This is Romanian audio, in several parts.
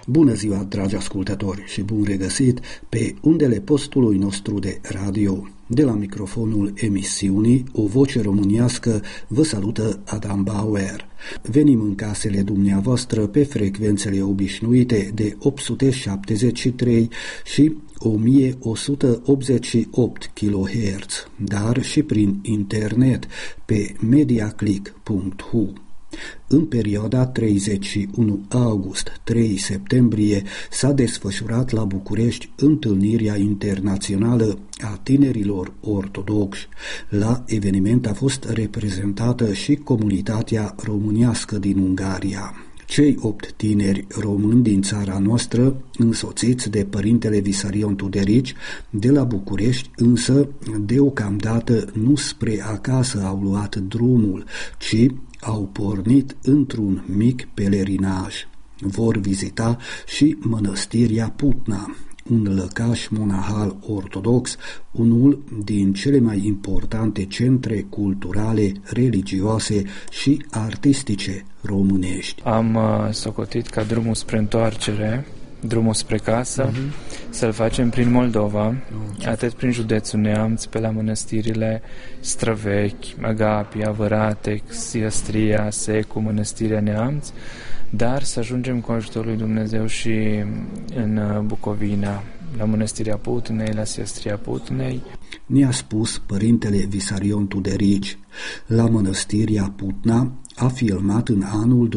Bună ziua, dragi ascultători, și bun regăsit pe undele postului nostru de radio. De la microfonul emisiunii O Voce Românească vă salută Adam Bauer. Venim în casele dumneavoastră pe frecvențele obișnuite de 873 și 1188 kHz, dar și prin internet pe mediaclick.hu. În perioada 31 august-3 septembrie s-a desfășurat la București întâlnirea internațională a tinerilor ortodoxi. La eveniment a fost reprezentată și comunitatea românească din Ungaria. Cei 8 tineri români din țara noastră, însoțiți de părintele Visarion Tuderici de la București, însă deocamdată nu spre acasă au luat drumul, ci au pornit într-un mic pelerinaj. Vor vizita și mănăstirea Putna, un lăcaș monahal ortodox, unul din cele mai importante centre culturale, religioase și artistice românești. Am socotit ca drumul spre întoarcere, drumul spre casă, să-l facem prin Moldova, atât prin județul Neamț, pe la mănăstirile Străvechi, Agapia, Văratec, Siăstria, Secu, Mănăstirea Neamț, dar să ajungem cu ajutorul lui Dumnezeu și în Bucovina, la Mănăstirea Putnei, la Siăstria Putnei. Ne-a spus părintele Visarion Tuderici. La Mănăstirea Putna a filmat în anul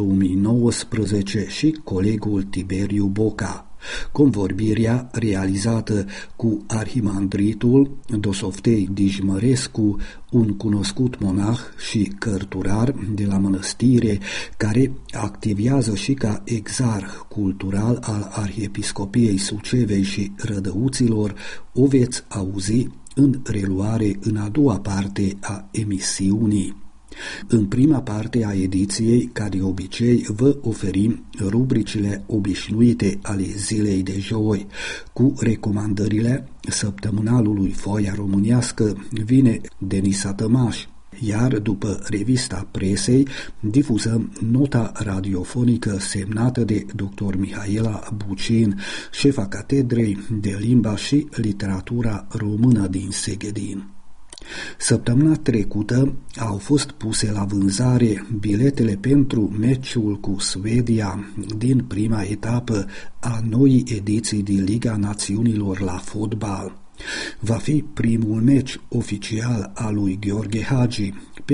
2019 și colegul Tiberiu Boca. Convorbirea realizată cu arhimandritul Dosoftei Dijmărescu, un cunoscut monah și cărturar de la mănăstire, care activează și ca exarh cultural al Arhiepiscopiei Sucevei și Rădăuților, o veți auzi în reluare în a doua parte a emisiunii. În prima parte a ediției, ca de obicei, vă oferim rubricile obișnuite ale zilei de joi. Cu recomandările săptămânalului Foaia Românească vine Denisa Tămaș, iar după revista presei difuzăm nota radiofonică semnată de dr. Mihaela Bucin, șefa catedrei de limba și literatura română din Segedin. Săptămâna trecută au fost puse la vânzare biletele pentru meciul cu Suedia din prima etapă a noii ediții din Liga Națiunilor la fotbal. Va fi primul meci oficial al lui Gheorghe Hagi